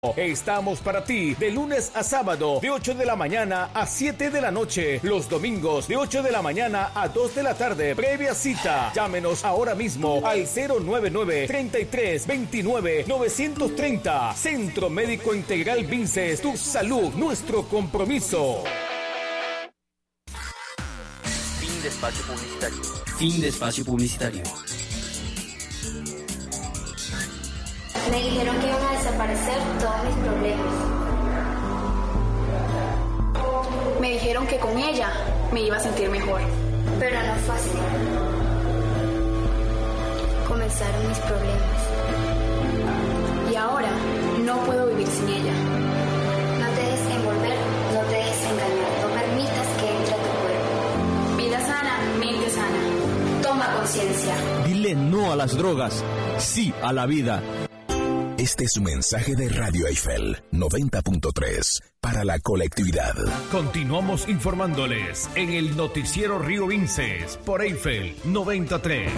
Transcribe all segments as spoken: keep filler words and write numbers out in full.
Estamos para ti de lunes a sábado de ocho de la mañana a siete de la noche, los domingos de ocho de la mañana a dos de la tarde, previa cita. Llámenos ahora mismo al cero nueve nueve, treinta y tres, veintinueve, novecientos treinta. Centro Médico Integral Vinces, tu salud, nuestro compromiso. Fin de espacio publicitario. Fin de espacio publicitario. Me dijeron que iban a desaparecer todos mis problemas. Me dijeron que con ella me iba a sentir mejor. Pero no fue así. Comenzaron mis problemas. Y ahora no puedo vivir sin ella. No te dejes envolver, no te dejes engañar. No permitas que entre a tu cuerpo. Vida sana, mente sana. Toma conciencia. Dile no a las drogas, sí a la vida. Este es un mensaje de Radio Eiffel noventa punto tres para la colectividad. Continuamos informándoles en el noticiero Río Vinces por Eiffel noventa y tres.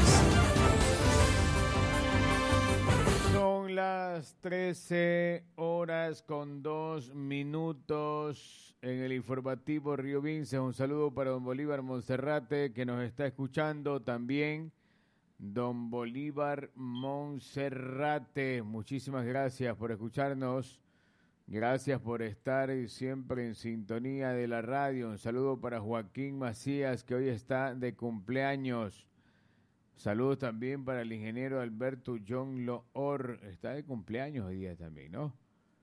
Son las trece horas con dos minutos en el informativo Río Vinces. Un saludo para don Bolívar Monserrate que nos está escuchando también. Don Bolívar Monserrate, muchísimas gracias por escucharnos, gracias por estar siempre en sintonía de la radio. Un saludo para Joaquín Macías, que hoy está de cumpleaños. Saludos también para el ingeniero Alberto John Loor, está de cumpleaños hoy día también, ¿no?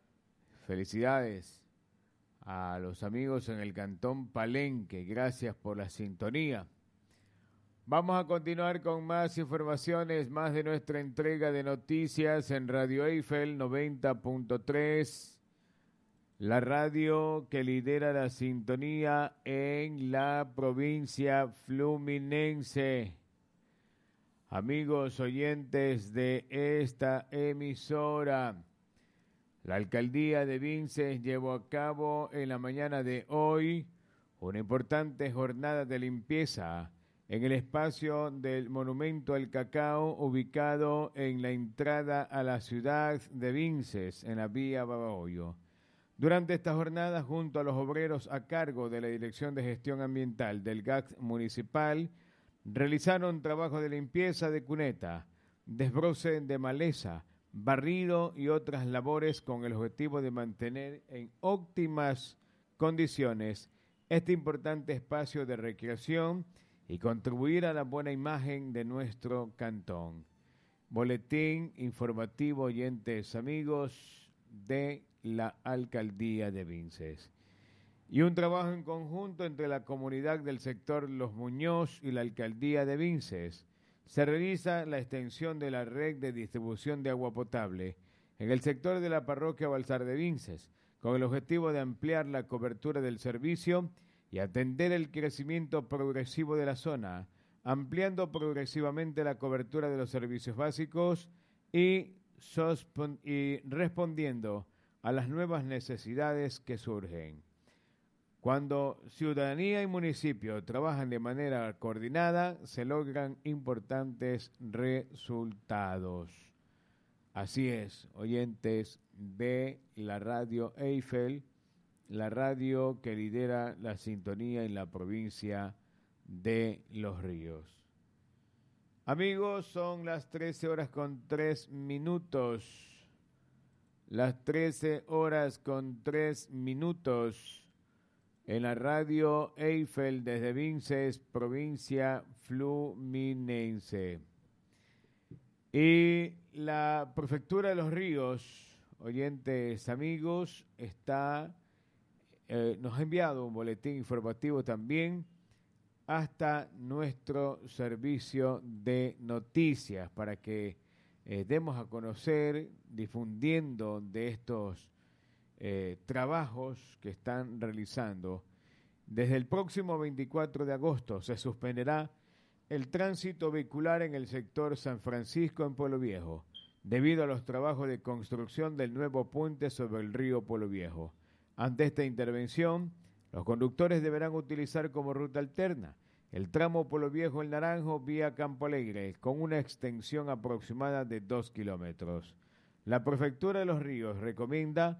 Felicidades a los amigos en el Cantón Palenque, gracias por la sintonía. Vamos a continuar con más informaciones, más de nuestra entrega de noticias en Radio Eiffel noventa punto tres, la radio que lidera la sintonía en la provincia fluminense. Amigos oyentes de esta emisora, la alcaldía de Vinces llevó a cabo en la mañana de hoy una importante jornada de limpieza en el espacio del Monumento al Cacao, ubicado en la entrada a la ciudad de Vinces, en la vía Babahoyo. Durante esta jornada, junto a los obreros a cargo de la Dirección de Gestión Ambiental del G A C municipal, realizaron trabajo de limpieza de cuneta, desbroce de maleza, barrido y otras labores con el objetivo de mantener en óptimas condiciones este importante espacio de recreación y contribuir a la buena imagen de nuestro cantón. Boletín informativo, oyentes amigos de la Alcaldía de Vinces. Y un trabajo en conjunto entre la comunidad del sector Los Muñoz y la Alcaldía de Vinces. Se realiza la extensión de la red de distribución de agua potable en el sector de la parroquia Balsar de Vinces, con el objetivo de ampliar la cobertura del servicio y atender el crecimiento progresivo de la zona, ampliando progresivamente la cobertura de los servicios básicos y, y respondiendo a las nuevas necesidades que surgen. Cuando ciudadanía y municipio trabajan de manera coordinada, se logran importantes resultados. Así es, oyentes de la radio Eiffel, la radio que lidera la sintonía en la provincia de Los Ríos. Amigos, son las trece horas con tres minutos. Las trece horas con tres minutos en la radio Eiffel desde Vinces, provincia fluminense. Y la Prefectura de Los Ríos, oyentes amigos, está... Eh, nos ha enviado un boletín informativo también hasta nuestro servicio de noticias para que eh, demos a conocer, difundiendo de estos eh, trabajos que están realizando. Desde el próximo veinticuatro de agosto se suspenderá el tránsito vehicular en el sector San Francisco en Pueblo Viejo, debido a los trabajos de construcción del nuevo puente sobre el río Pueblo Viejo. Ante esta intervención, los conductores deberán utilizar como ruta alterna el tramo Pueblo Viejo El Naranjo vía Campo Alegre, con una extensión aproximada de dos kilómetros. La Prefectura de Los Ríos recomienda